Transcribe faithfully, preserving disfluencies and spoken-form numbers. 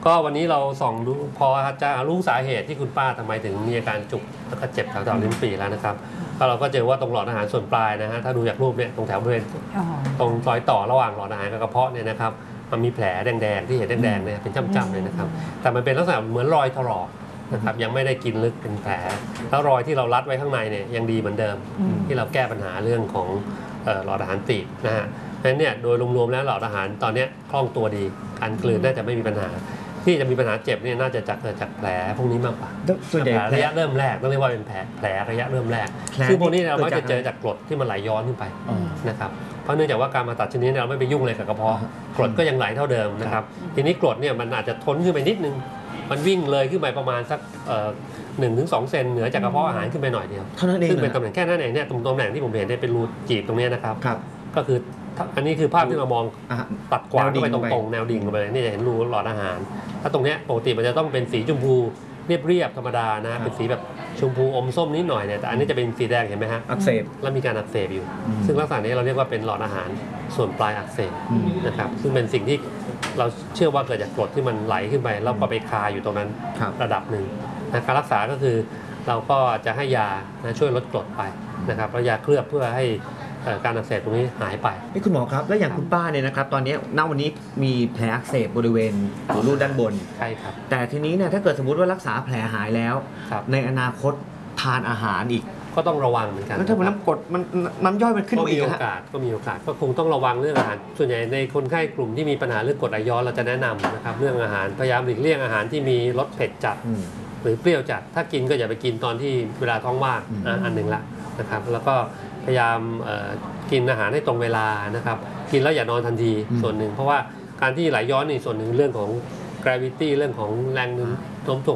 ก็วันนี้เราส่องดูพอจะรู้สาเหตุที่คุณป้าทำไมถึงมีอาการจุกแล้วก็เจ็บแถวๆลิ้นปี่แล้วนะครับก็เราก็เจอว่าตรงหลอดอาหารส่วนปลายนะฮะถ้าดูจากรูปเนี่ยตรงแถวบริเวณตรงรอยต่อระหว่างหลอดอาหารกับกระเพาะเนี่ยนะครับมันมีแผลแดงๆที่เห็นแดงๆเนี่ยเป็นจ้ำๆเลยนะครับแต่มันเป็นลักษณะเหมือนรอยถลอกนะครับยังไม่ได้กินลึกเป็นแผลแล้วรอยที่เรารัดไว้ข้างในเนี่ยยังดีเหมือนเดิมที่เราแก้ปัญหาเรื่องของหลอดอาหารตีบนะฮะเพราะฉะนั้นเนี่ยโดยรวมๆแล้วหลอดอาหารตอนนี้คล่องตัวดีการกลืนน่าจะไม่มีปัญหาที่จะมีปัญหาเจ็บเนี่ยน่าจะจากเกิดจากแผลพวกนี้มากกว่าส่วนใหญ่ระยะเริ่มแรกต้องเรียกว่าเป็นแผลแผลระยะเริ่มแรกซึ่งพวกนี้เราก็จะเจอจากกรดที่มันไหลย้อนขึ้นไปนะครับเพราะเนื่องจากว่าการผ่าตัดชนิดนี้เราไม่ไปยุ่งเลยกับกระเพาะกรดก็ยังไหลเท่าเดิมนะครับทีนี้กรดเนี่ยมันอาจจะทนขึ้นไปนิดนึงมันวิ่งเลยขึ้นไปประมาณสักหนึ่งถึงสองเซนเหนือจากกระเพาะอาหารขึ้นไปหน่อยเดียวซึ่งเป็นตำแหน่งแค่นั้นเองเนี่ยตรงตำแหน่งที่ผมเห็นเนี่ยเป็นรูจีบตรงนี้นะครับก็คืออันนี้คือภาพที่เรามองตัดกวางเข้าไปตรงๆแนวดิ่งลงไปเลยนี่จะเห็นรูหลอดอาหารถ้าตรงนี้ปกติมันจะต้องเป็นสีชมพูเรียบๆธรรมดานะเป็นสีแบบชมพูอมส้มนิดหน่อยเนี่ยแต่อันนี้จะเป็นสีแดงเห็นไหมฮะอักเสบแล้วมีการอักเสบอยู่ซึ่งลักษณะนี้เราเรียกว่าเป็นหลอดอาหารส่วนปลายอักเสบนะครับซึ่งเป็นสิ่งที่เราเชื่อว่าเกิดจากกรดที่มันไหลขึ้นไปแล้วก็ไปคาอยู่ตรงนั้นระดับหนึ่งนะการรักษาก็คือเราก็จะให้ยานะช่วยลดกรดไปนะครับแล้วยาเคลือบเพื่อให้การอักเสบตรงนี้หายไปนี่คุณหมอครับแล้วอย่างคุณป้าเนี่ยนะครับตอนนี้ณวันนี้มีแผลอักเสบบริเวณหูรูดด้านบนใช่ครับแต่ทีนี้เนี่ยถ้าเกิดสมมติว่ารักษาแผลหายแล้วในอนาคตทานอาหารอีกก็ต้องระวังเหมือนกันแล้วถ้ามันน้ำกรดมันน้ำย่อยมันขึ้นก็มีโอกาสก็มีโอกาสก็คงต้องระวังเรื่องอาหารส่วนใหญ่ในคนไข้กลุ่มที่มีปัญหาเรื่องกรดไหลย้อนเราจะแนะนำนะครับเรื่องอาหารพยายามหลีกเลี่ยงอาหารที่มีรสเผ็ดจัดหรือเปรี้ยวจัดถ้ากินก็อย่าไปกินตอนที่เวลาท้องว่างอันหนึ่งละนะครับแล้วก็พยายามกินอาหารให้ตรงเวลานะครับกินแล้วอย่านอนทันทีส่วนหนึ่งเพราะว่าการที่ไหลย้อนนี่ส่วนหนึ่งเรื่องของ gravity เรื่องของแรงโน้มถ่วง